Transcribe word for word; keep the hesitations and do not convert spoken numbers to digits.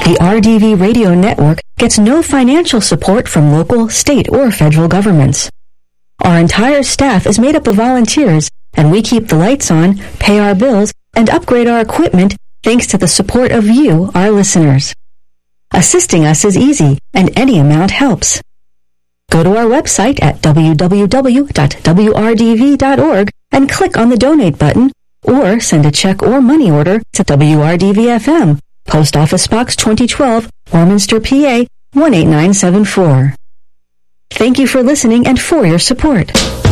The R D V Radio Network gets no financial support from local, state, or federal governments. Our entire staff is made up of volunteers, and we keep the lights on, pay our bills, and upgrade our equipment thanks to the support of you, our listeners. Assisting us is easy, and any amount helps. Go to our website at w w w dot w r d v dot org and click on the donate button, or send a check or money order to W R D V F M, Post Office Box twenty twelve, Warminster, P A one eight nine seven four. Thank you for listening and for your support.